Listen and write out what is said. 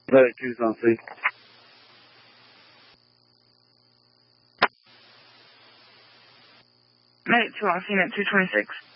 Medic 2's on scene. Medic 2 on scene at 226.